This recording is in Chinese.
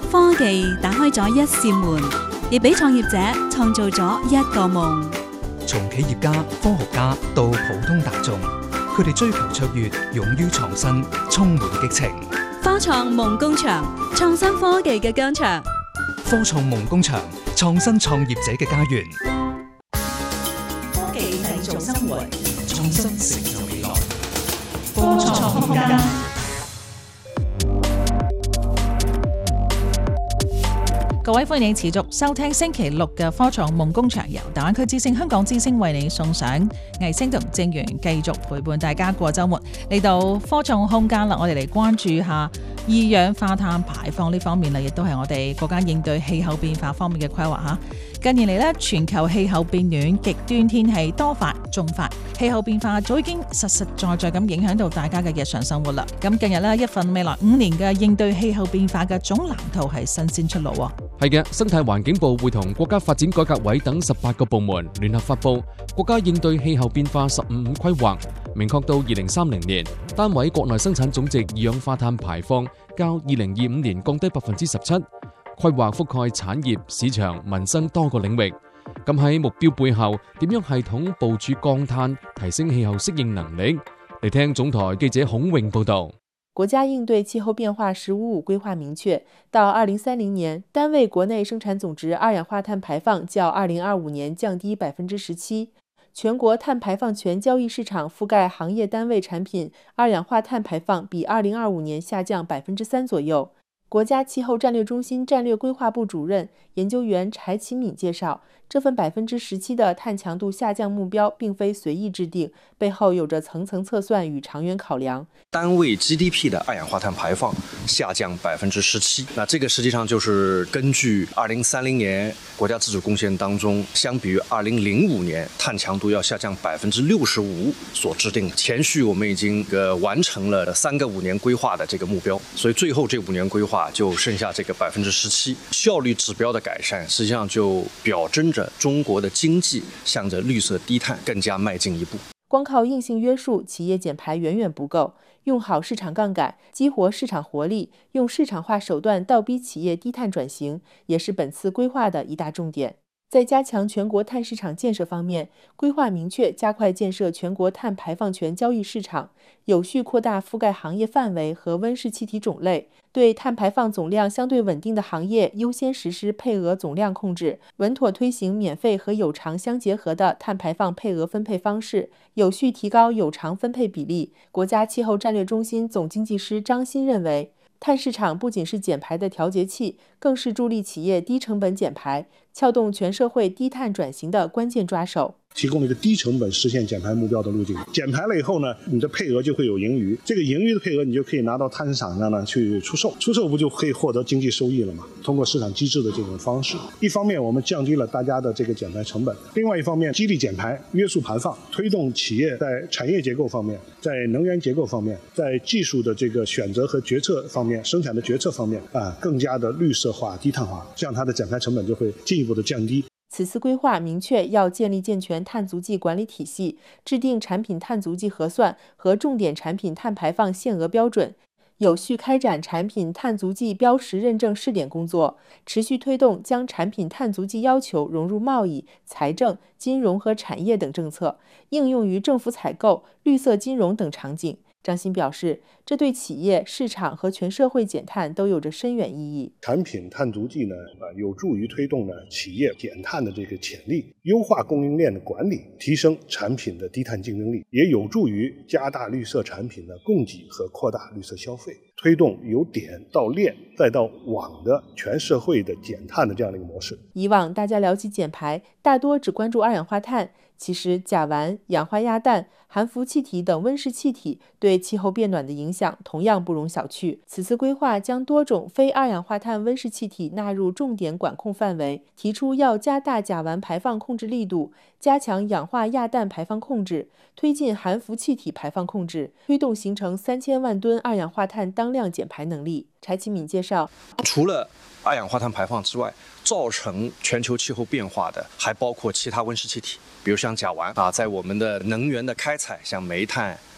科技打開咗一扇門，亦俾創業者創造咗一個夢。 從企業家、科學家到普通大眾，佢哋追求卓越，勇於創新，充滿激情。 科創夢工場，創新科技嘅疆場。 科創夢工場，創新創業者嘅家園。 科技製造生活， 創新成就未來。 科創空間。 各位歡迎持續收聽星期六嘅科創夢工場，由大灣區之聲、香港之聲為你送上藝星同正源繼續陪伴大家過週末。嚟到科創空間啦，我哋嚟關注下二氧化碳排放呢方面啦，亦都係我哋國家應對氣候變化方面嘅規劃嚇。近年嚟咧，全球氣候變暖、極端天氣多發縱發，氣候變化早已經實實在在咁影響到大家嘅日常生活啦。咁近日咧，一份未來5年嘅應對氣候變化嘅總藍圖係新鮮出爐喎。 係嘅，生態環境部會同國家發展改革委等18個部門聯合發布國家應對氣候變化15規劃，明確到2030年單位國內生產總值二氧化碳排放較2025年降低17%。規劃覆蓋產業、市場、民生多個領域。咁喺目標背後，點樣系統部署降碳，提升氣候適應能力？嚟聽總台記者孔穎報道。 國家應對氣候變化15規劃明確，到2030年，單位國內生產總值二氧化碳排放較2025年降低17%。全國碳排放權交易市場覆蓋行業單位產品二氧化碳排放比2025年下降3%左右。國家氣候戰略中心戰略規劃部主任研究員柴啟敏介紹，這份17%的碳強度下降目標並非隨意制定，背後有着層層測算與長遠考量。 單位 GDP 的二氧化碳排放下降17%，那這個實際上就是根據2030年國家自主貢獻當中，相比於2005年碳強度要下降65%所制定。前續我們已經完成了3個5年規劃的這個目標，所以最後這5年規劃就剩下這個17%，效率指標的改善，實際上就表徵着中國的經濟向着綠色低碳更加邁進一步。 光靠硬性約束，企業減排遠遠不夠，用好市場槓桿，激活市場活力，用市場化手段倒逼企業低碳轉型，也是本次規劃的一大重點。在加強全國碳市場建設方面，規劃明確加快建設全國碳排放權交易市場，有序擴大覆蓋行業範圍和溫室氣體種類，對碳排放總量相對穩定的行業優先實施配額總量控制，穩妥推行免費和有償相結合的碳排放配額分配方式，有序提高有償分配比例。國家氣候戰略中心總經濟師張欣認為，碳市場不僅是減排的調節器，更是助力企業低成本減排、撬動全社會低碳轉型的關鍵抓手。 提供了一個低成本實現減排目標的路徑。減排了以後呢，你的配額就會有盈餘，這個盈餘的配額你就可以拿到碳市場上呢去出售，出售不就可以獲得經濟收益了嗎？通過市場機制的這種方式，一方面我們降低了大家的這個減排成本，另外一方面激勵減排、約束排放，推動企業在產業結構方面、在能源結構方面、在技術的這個選擇和決策方面、生產的決策方面更加的綠色化、低碳化，這樣它的減排成本就會進一步的降低。 此次規劃明確要建立健全碳足跡管理體系，制定產品碳足跡核算和重點產品碳排放限額標準，有序開展產品碳足跡標識認證試點工作，持續推動將產品碳足跡要求融入貿易、財政、金融和產業等政策，應用於政府採購、綠色金融等場景。張欣表示，這對企業、市場和全社會減碳都有着深遠意義。 產品碳足跡呢，有助於推動呢企業減碳的這個潛力，優化供應鏈的管理，提升產品的低碳競爭力，也有助於加大綠色產品的供給和擴大綠色消費，推動由點到鏈再到網的全社會的減碳的這樣的一個模式。 以往大家聊起減排，大多只關注二氧化碳，其實甲烷、氧化亞氮、含氟氣體等溫室氣體對氣候變暖的影響同樣不容小覷。此次規劃將多種非二氧化碳溫室氣體納入重點管控範圍，提出要加大甲烷排放控制力度，加強氧化亞氮排放控制，推進含氟氣體排放控制，推動形成3000萬噸二氧化碳當量減排能力。柴啟敏介紹， 除了二氧化碳排放之外，造成全球氣候變化的還包括其他溫室氣體，比如像甲烷在我們的能源的開採，像煤炭、